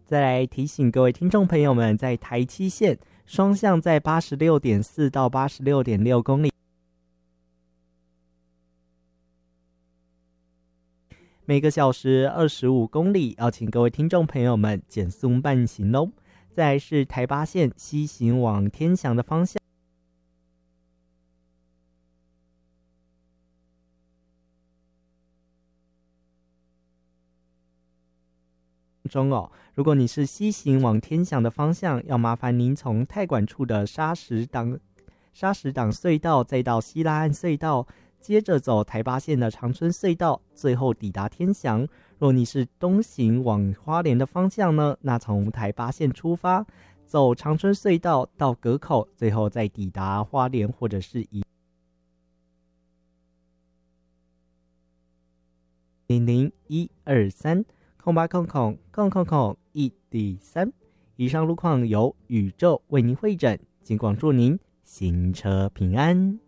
再来提醒各位听众朋友们，在台七线双向在 86.4 到 86.6 公里，每个小时25公里，要请各位听众朋友们减速慢行咯。再来是台八线西行往天祥的方向，如果你是西行往天祥的方向，要麻烦您从太管处的砂石港隧道，再到西拉岸隧道，接着走台八线的长春隧道，最后抵达天祥。若你是东行往花莲的方向呢，那从台八线出发，走长春隧道到隔口，最后再抵达花莲或者是00123空8空空空空空1D3。以上路况由宇宙为您会诊，尽管祝您行车平安。